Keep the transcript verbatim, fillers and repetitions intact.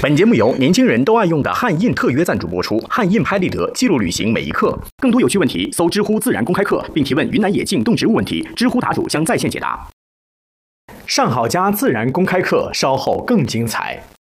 本节目由年轻人都爱用的汉印特约赞助播出，汉印拍立得，记录旅行每一刻。更多有趣问题，搜知乎自然公开课，并提问云南野径动植物问题，知乎答主将在线解答。上好佳自然公开课稍后更精彩。